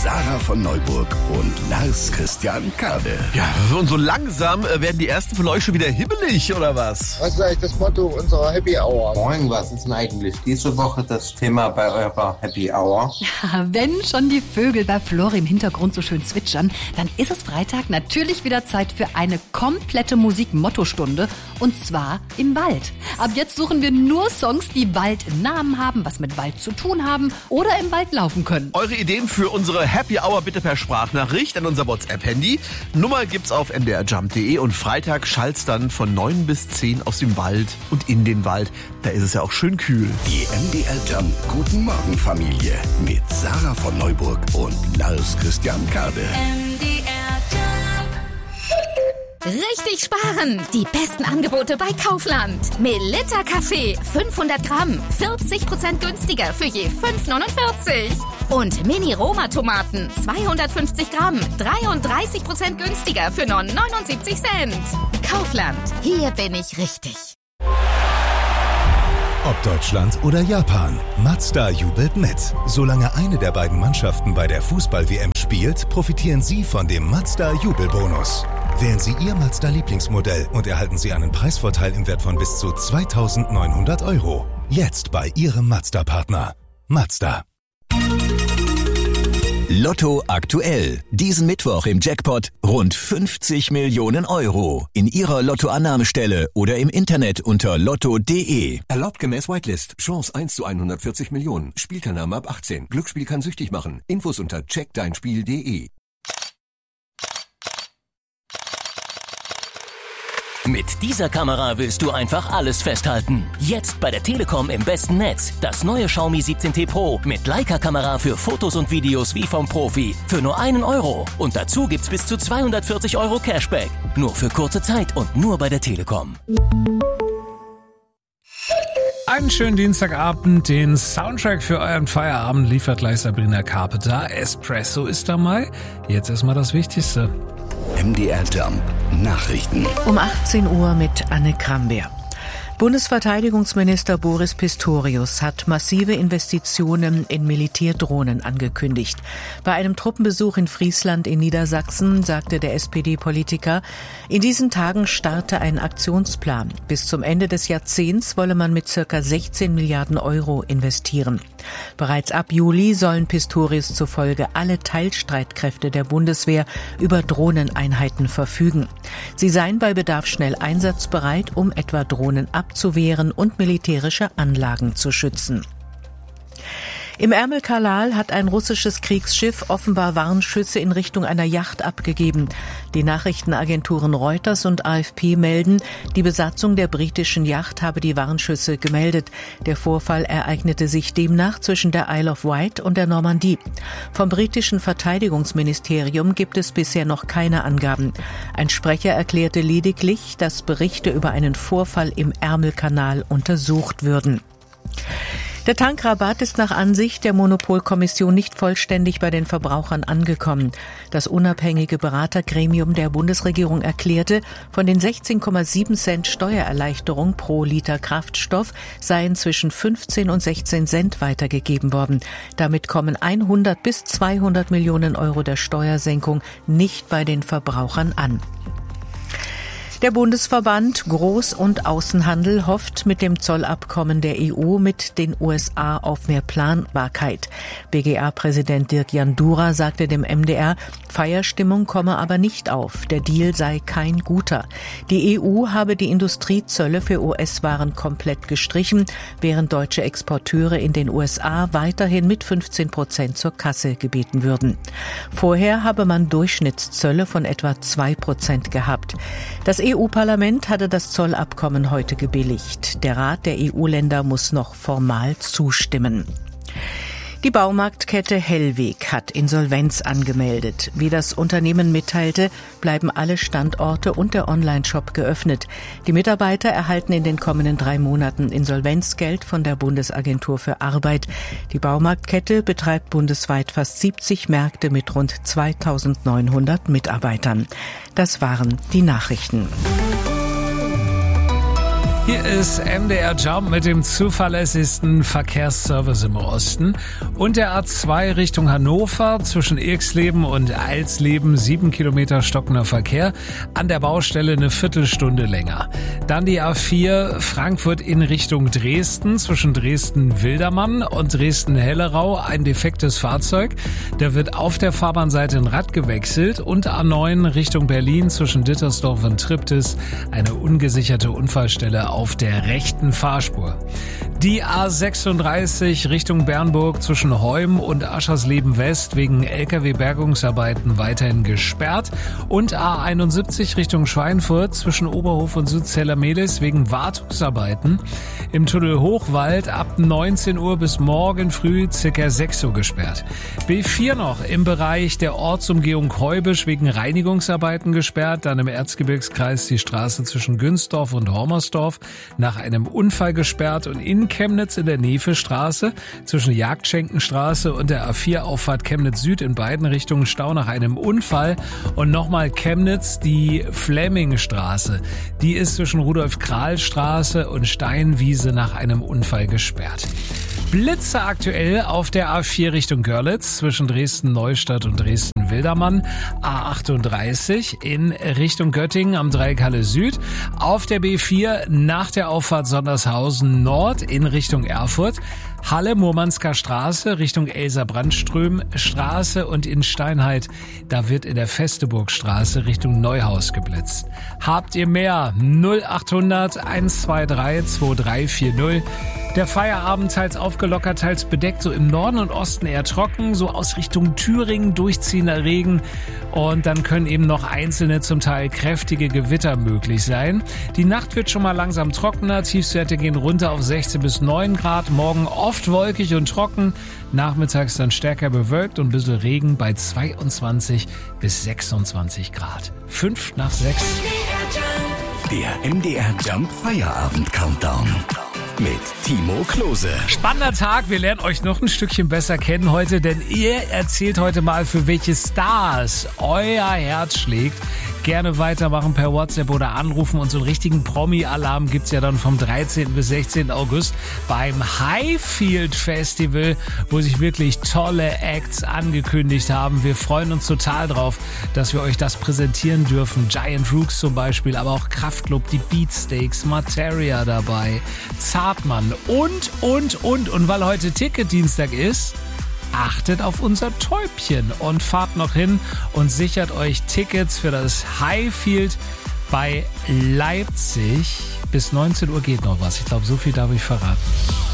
Sarah von Neuburg und Lars Christian Kade. Ja, und so langsam werden die ersten von euch schon wieder hibbelig, oder was? Was ist eigentlich das Motto unserer Happy Hour? Moin, was ist denn eigentlich diese Woche das Thema bei eurer Happy Hour? Ja, wenn schon die Vögel bei Flori im Hintergrund so schön zwitschern, dann ist es Freitag natürlich wieder Zeit für eine komplette Musik-Motto-Stunde, und zwar im Wald. Ab jetzt suchen wir nur Songs, die Wald im Namen haben, was mit Wald zu tun haben oder im Wald laufen können. Eure Ideen für unsere Happy Hour bitte per Sprachnachricht an unser WhatsApp-Handy. Nummer gibt's auf ndrjump.de und Freitag schallt's dann von 9 bis 10 aus dem Wald und in den Wald. Da ist es ja auch schön kühl. Die MDR Jump Guten Morgen Familie mit Sarah von Neuburg und Lars Christian Kade. Richtig sparen! Die besten Angebote bei Kaufland. Melitta Kaffee, 500 Gramm, 40% günstiger für je 5,49. Und Mini-Roma-Tomaten, 250 Gramm, 33% günstiger für nur 79 Cent. Kaufland, hier bin ich richtig. Ob Deutschland oder Japan, Mazda jubelt mit. Solange eine der beiden Mannschaften bei der Fußball-WM spielt, profitieren Sie von dem Mazda-Jubelbonus. Wählen Sie Ihr Mazda-Lieblingsmodell und erhalten Sie einen Preisvorteil im Wert von bis zu 2.900 €. Jetzt bei Ihrem Mazda-Partner. Mazda. Lotto aktuell. Diesen Mittwoch im Jackpot rund 50 Millionen €. In Ihrer Lottoannahmestelle oder im Internet unter lotto.de. Erlaubt gemäß Whitelist. Chance 1 zu 140 Millionen. Spielteilnahme ab 18. Glücksspiel kann süchtig machen. Infos unter checkdeinspiel.de. Mit dieser Kamera willst du einfach alles festhalten. Jetzt bei der Telekom im besten Netz. Das neue Xiaomi 17T Pro mit Leica-Kamera für Fotos und Videos wie vom Profi. Für nur €1. Und dazu gibt's bis zu 240 € Cashback. Nur für kurze Zeit und nur bei der Telekom. Einen schönen Dienstagabend. Den Soundtrack für euren Feierabend liefert gleich Sabrina Carpenter. Espresso ist dabei. Jetzt erstmal das Wichtigste. MDR Jump Nachrichten. Um 18 Uhr mit Anne Krambeer. Bundesverteidigungsminister Boris Pistorius hat massive Investitionen in Militärdrohnen angekündigt. Bei einem Truppenbesuch in Friesland in Niedersachsen sagte der SPD-Politiker, in diesen Tagen starte ein Aktionsplan. Bis zum Ende des Jahrzehnts wolle man mit ca. 16 Milliarden € investieren. Bereits ab Juli sollen Pistorius zufolge alle Teilstreitkräfte der Bundeswehr über Drohneneinheiten verfügen. Sie seien bei Bedarf schnell einsatzbereit, um etwa Drohnen abzuwehren und militärische Anlagen zu schützen. Im Ärmelkanal hat ein russisches Kriegsschiff offenbar Warnschüsse in Richtung einer Yacht abgegeben. Die Nachrichtenagenturen Reuters und AFP melden, die Besatzung der britischen Yacht habe die Warnschüsse gemeldet. Der Vorfall ereignete sich demnach zwischen der Isle of Wight und der Normandie. Vom britischen Verteidigungsministerium gibt es bisher noch keine Angaben. Ein Sprecher erklärte lediglich, dass Berichte über einen Vorfall im Ärmelkanal untersucht würden. Der Tankrabatt ist nach Ansicht der Monopolkommission nicht vollständig bei den Verbrauchern angekommen. Das unabhängige Beratergremium der Bundesregierung erklärte, von den 16,7 Cent Steuererleichterung pro Liter Kraftstoff seien zwischen 15 und 16 Cent weitergegeben worden. Damit kommen 100 bis 200 Millionen € der Steuersenkung nicht bei den Verbrauchern an. Der Bundesverband Groß- und Außenhandel hofft mit dem Zollabkommen der EU mit den USA auf mehr Planbarkeit. BGA-Präsident Dirk Jandura sagte dem MDR, Feierstimmung komme aber nicht auf. Der Deal sei kein guter. Die EU habe die Industriezölle für US-Waren komplett gestrichen, während deutsche Exporteure in den USA weiterhin mit 15% zur Kasse gebeten würden. Vorher habe man Durchschnittszölle von etwa 2% gehabt. Das EU-Parlament hatte das Zollabkommen heute gebilligt. Der Rat der EU-Länder muss noch formal zustimmen. Die Baumarktkette Hellweg hat Insolvenz angemeldet. Wie das Unternehmen mitteilte, bleiben alle Standorte und der Onlineshop geöffnet. Die Mitarbeiter erhalten in den kommenden 3 Monaten Insolvenzgeld von der Bundesagentur für Arbeit. Die Baumarktkette betreibt bundesweit fast 70 Märkte mit rund 2.900 Mitarbeitern. Das waren die Nachrichten. Hier ist MDR Jump mit dem zuverlässigsten Verkehrsservice im Osten und der A2 Richtung Hannover zwischen Irxleben und Alsleben 7 Kilometer stockender Verkehr, an der Baustelle eine Viertelstunde länger. Dann die A4 Frankfurt in Richtung Dresden zwischen Dresden-Wildermann und Dresden-Hellerau ein defektes Fahrzeug. Da wird auf der Fahrbahnseite ein Rad gewechselt und A9 Richtung Berlin zwischen Dittersdorf und Triptis eine ungesicherte Unfallstelle auf der rechten Fahrspur. Die A36 Richtung Bernburg zwischen Heum und Aschersleben West wegen LKW-Bergungsarbeiten weiterhin gesperrt und A71 Richtung Schweinfurt zwischen Oberhof und Südzellermehlis wegen Wartungsarbeiten im Tunnel Hochwald ab 19 Uhr bis morgen früh ca. 6 Uhr gesperrt. B4 noch im Bereich der Ortsumgehung Heubisch wegen Reinigungsarbeiten gesperrt, dann im Erzgebirgskreis die Straße zwischen Günsdorf und Hormersdorf nach einem Unfall gesperrt und in Chemnitz in der Nevestraße zwischen Jagdschenkenstraße und der A4-Auffahrt Chemnitz Süd in beiden Richtungen Stau nach einem Unfall und nochmal Chemnitz die Flemmingstraße. Die ist zwischen Rudolf-Krahl-Straße und Steinwiese nach einem Unfall gesperrt. Blitze aktuell auf der A4 Richtung Görlitz zwischen Dresden-Neustadt und Dresden-Wildermann, A38 in Richtung Göttingen am Dreieck Halle Süd, auf der B4 nach der Auffahrt Sondershausen Nord in Richtung Erfurt, Halle-Murmansker Straße Richtung Elsa-Brandström Straße und in Steinheit, da wird in der Festeburgstraße Richtung Neuhaus geblitzt. Habt ihr mehr? 0800 123 2340. Der Feierabend teils aufgelockert, teils bedeckt, so im Norden und Osten eher trocken, so aus Richtung Thüringen durchziehender Regen und dann können eben noch einzelne, zum Teil kräftige Gewitter möglich sein. Die Nacht wird schon mal langsam trockener, Tiefstwerte gehen runter auf 16 bis 9 Grad, morgen oft wolkig und trocken, nachmittags dann stärker bewölkt und ein bisschen Regen bei 22 bis 26 Grad. 5 nach 6. Der MDR Jump Feierabend Countdown. Mit Timo Klose. Spannender Tag, wir lernen euch noch ein Stückchen besser kennen heute, denn ihr erzählt heute mal, für welche Stars euer Herz schlägt. Gerne weitermachen per WhatsApp oder anrufen und so einen richtigen Promi-Alarm gibt's ja dann vom 13. bis 16. August beim Highfield Festival, wo sich wirklich tolle Acts angekündigt haben. Wir freuen uns total drauf, dass wir euch das präsentieren dürfen. Giant Rooks zum Beispiel, aber auch Kraftklub, die Beatsteaks, Materia dabei, Zartmann und weil heute Ticketdienstag ist, achtet auf unser Täubchen und fahrt noch hin und sichert euch Tickets für das Highfield bei Leipzig. Bis 19 Uhr geht noch was. Ich glaube, so viel darf ich verraten.